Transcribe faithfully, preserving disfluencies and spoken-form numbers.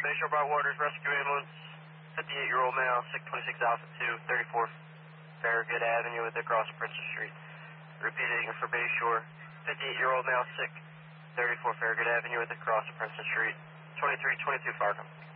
Bayshore Bar Waters Rescue Ambulance, fifty-eight-year-old male, sick twenty-six Alpha two, thirty-four Farragut Avenue with across Princess Street. Repeating for Bayshore, fifty-eight-year-old male, sick thirty-four Farragut Avenue with across Princess Street, twenty-three twenty-two Fargo.